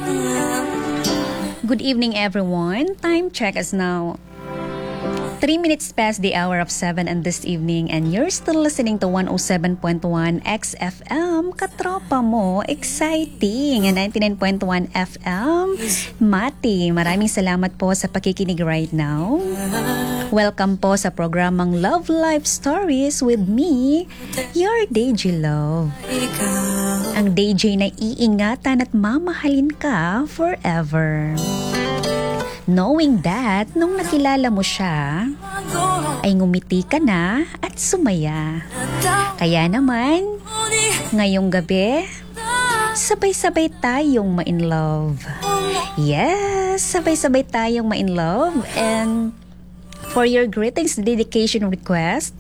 Good evening, everyone. Time check is now 3 minutes past the hour of 7 and this evening, and you're still listening to 107.1 XFM. Katropa mo, exciting! 99.1 FM. Mati, maraming salamat po sa pakikinig right now. Welcome po sa programang Love Life Stories with me, your DJ Love. Ang DJ na iingatan at mamahalin ka forever. Knowing that, nung nakilala mo siya, ay ngumiti ka na at sumaya. Kaya naman, ngayong gabi, sabay-sabay tayong ma-in love. Yes, sabay-sabay tayong ma-in love. And for your greetings dedication request,